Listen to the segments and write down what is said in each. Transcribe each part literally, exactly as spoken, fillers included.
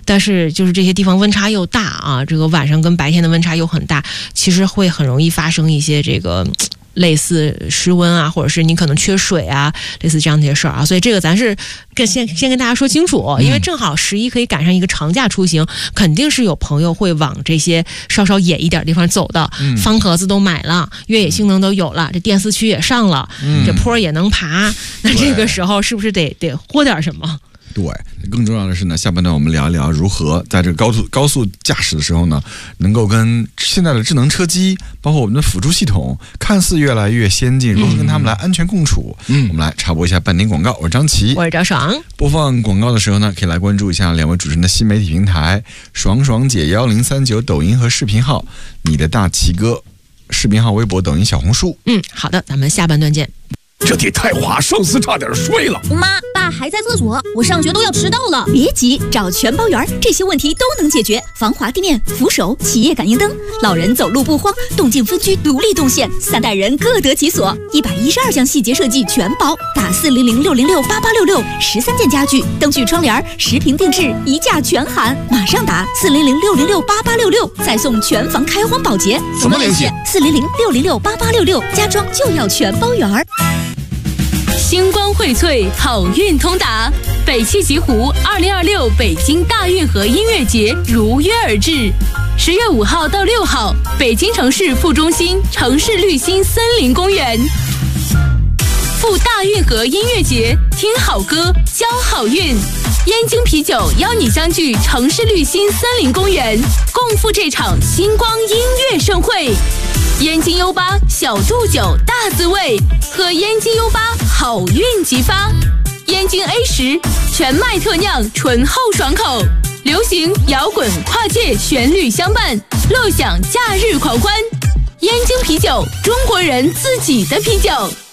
但是就是这些地方温差又大啊，这个晚上跟白天的温差又很大，其实会很容易发生一些这个类似失温啊，或者是你可能缺水啊，类似这样的一些事儿啊。所以这个咱是跟先先跟大家说清楚，因为正好十一可以赶上一个长假出行，肯定是有朋友会往这些稍稍野一点地方走的。嗯、方盒子都买了，越野性能都有了，这电四驱也上了，嗯、这坡也能爬，那这个时候是不是得得豁点什么？ 对，更重要的是呢，下半段我们聊一聊如何在这个高速高速驾驶的时候呢，能够跟现在的智能车机，包括我们的辅助系统，看似越来越先进，如何跟他们来安全共处。嗯，我们来插播一下半点广告，我是张琪， 我是赵爽。 播放广告的时候呢，可以来关注一下两位主持人的新媒体平台爽爽姐幺零三九抖音和视频号，你的大齐哥视频号、微博、抖音、小红书。 嗯，好的，咱们下半段见。 这天太滑，上司差点摔了。 妈，爸还在厕所，我上学都要迟到了。别急，找全包园，这些问题都能解决。防滑地面、扶手、企业感应灯，老人走路不慌，动静分区独立动线，三代人各得其所。一百一十二项细节设计全包，打四零零六零六八八六六，十三件家具、灯具、窗帘，十平定制，一价全含。马上打四零零六零六八八六六，再送全房开荒保洁。 怎么联系？ 四零零六零六八八六六，家装就要全包园。 星光荟萃，好运通达。北汽极狐二零二六北京大运河音乐节如约而至，十月五号到六号，北京城市副中心城市绿心森林公园。赴大运河音乐节，听好歌，交好运。燕京啤酒邀你相聚城市绿心森林公园，共赴这场星光音乐盛会。燕京 U 八小度酒大滋味，喝燕京 U 八好运即发。燕京 A 十全麦特酿醇厚爽口，流行摇滚跨界旋律相伴，乐享假日狂欢。燕京啤酒，中国人自己的啤酒。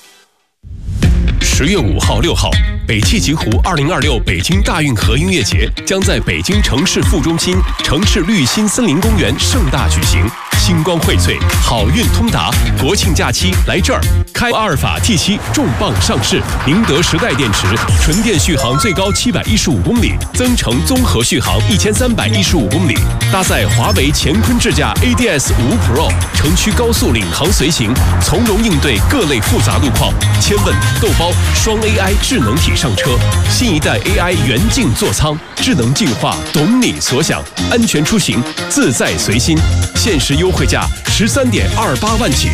十月五号、六号，北汽极狐二零二六北京大运河音乐节将在北京城市副中心城市绿心森林公园盛大举行。星光荟萃，好运通达，国庆假期来这儿！开阿尔法 T 七重磅上市，宁德时代电池，纯电续航最高七百一十五公里，增程综合续航一千三百一十五公里，搭载华为乾坤智驾 A D S 五 Pro， 城区高速领航随行，从容应对各类复杂路况。千问豆包双 A I 智能体上车，新一代 A I 元镜座舱，智能进化，懂你所想，安全出行，自在随心，限时优惠价十三点二八万起。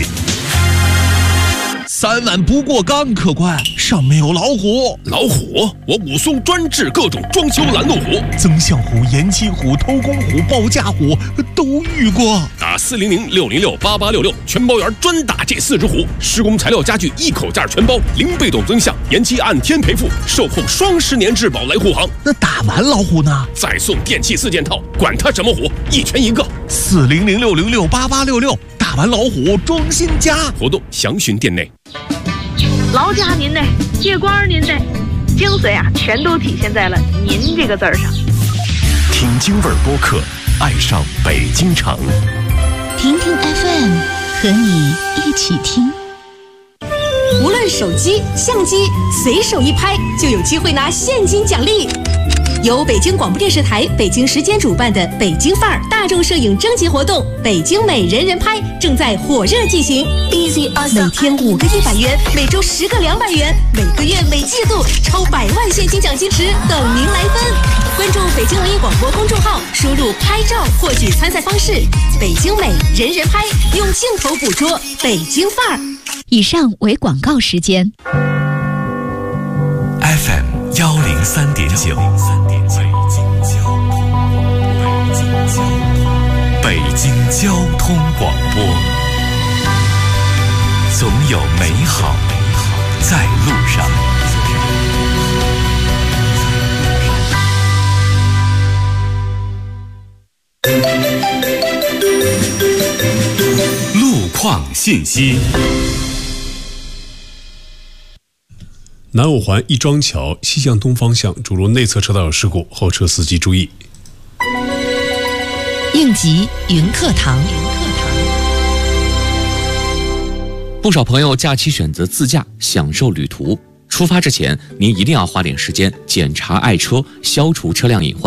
三万不过岗，客官，上面有老虎。 老虎？我武松专治各种装修拦路虎， 增象虎、延期虎、偷工虎、报价虎都遇过。 打四零零六零六八八六六，全包园专打这四只虎。施工材料家具一口价全包，零被动增项，延期按天赔付，售后双十年质保来护航。 那打完老虎呢？ 再送电器四件套，管它什么虎，一拳一个。 四零零六零六八八六六，打完老虎装新家。 活动详询店内。 劳驾您的，借光您的，精髓啊，全都体现在了“您”这个字儿上。 听京味儿播客，爱上北京城。 听听 F M， 和你一起听。 无论手机、相机，随手一拍就有机会拿现金奖励。由北京广播电视台北京时间主办的北京范儿大众摄影征集活动“北京美人人拍”正在火热进行。每天五个一百元，每周十个两百元，每个月每季度超百万现金奖金池等您来分。关注北京文艺广播公众号，输入“拍照”获取参赛方式。北京美人人拍，用镜头捕捉北京范儿。 以上为广告时间。 F M 幺零三点九，北京交通广播，总有美好在路上。路况信息。 南五环亦庄桥西向东方向主路内侧车道有事故，后车司机注意。 应急云课堂。 不少朋友假期选择自驾，享受旅途。出发之前，您一定要花点时间检查爱车，消除车辆隐患。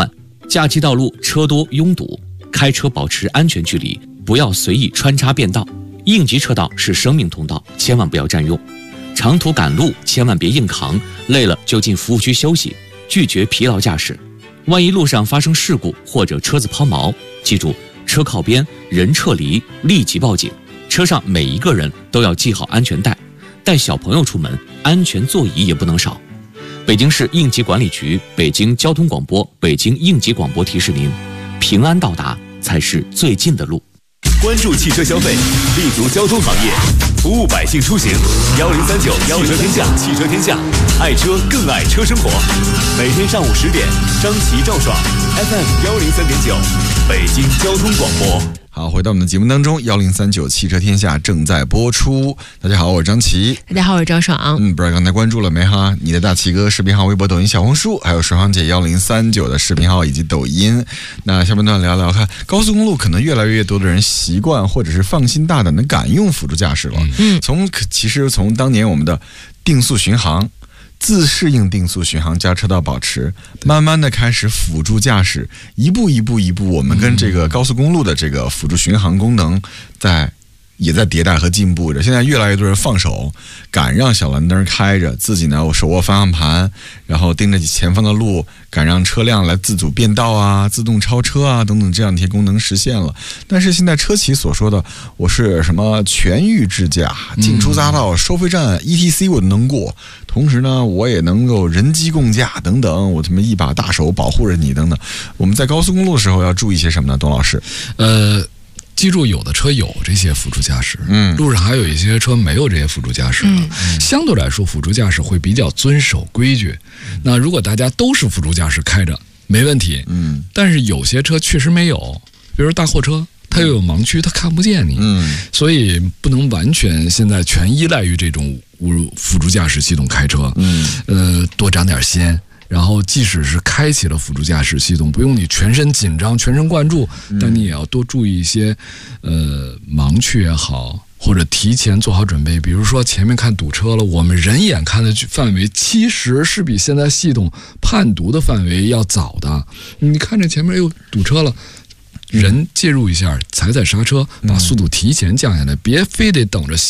假期道路车多拥堵，开车保持安全距离，不要随意穿插变道。应急车道是生命通道，千万不要占用。长途赶路千万别硬扛，累了就进服务区休息，拒绝疲劳驾驶。万一路上发生事故或者车子抛锚，记住车靠边，人撤离，立即报警。车上每一个人都要系好安全带，带小朋友出门，安全座椅也不能少。北京市应急管理局、北京交通广播、北京应急广播提示您：平安到达才是最近的路。 关注汽车消费，立足交通行业，服务百姓出行。幺零三九汽车天下，汽车天下，爱车更爱车生活。每天上午十点，张琪、赵爽 ，F M 幺零三点九，北京交通广播。 好，回到我们的节目当中，幺零三九汽车天下正在播出。大家好，我是张琪。 大家好，我是赵爽。 嗯，不知道刚才关注了没哈？你的大齐哥视频号、微博、抖音、小红书，还有爽爽姐幺零三九的视频号以及抖音。那下半段聊聊看，高速公路可能越来越多的人习惯或者是放心大胆的敢用辅助驾驶了。嗯，从其实从当年我们的定速巡航。自适应定速巡航加车道保持，慢慢的开始辅助驾驶，一步一步一步，我们跟这个高速公路的这个辅助巡航功能在也在迭代和进步着。现在越来越多人放手，敢让小蓝灯开着，自己呢我手握方向盘，然后盯着前方的路，敢让车辆来自主变道啊、自动超车啊等等这样的一些功能实现了。但是现在车企所说的我是什么全域智驾，进出匝道、收费站 E T C 我都能过，同时呢我也能够人机共驾等等，我这么一把大手保护着你等等。我们在高速公路的时候要注意些什么呢？董老师？ 呃。记住，有的车有这些辅助驾驶， 嗯， 路上还有一些车没有这些辅助驾驶的，嗯、相对来说，辅助驾驶会比较遵守规矩。嗯、那如果大家都是辅助驾驶开着，没问题，嗯，但是有些车确实没有，比如大货车，它又有盲区，它看不见你，嗯，所以不能完全现在全依赖于这种辅助驾驶系统开车，嗯，呃，多长点心。然后，即使是开启了辅助驾驶系统，不用你全身紧张、全神贯注，但你也要多注意一些，呃，盲区也好，或者提前做好准备。比如说前面看堵车了，我们人眼看的范围其实是比现在系统判读的范围要早的。你看着前面又堵车了，人介入一下，踩踩刹车，把速度提前降下来，别非得等着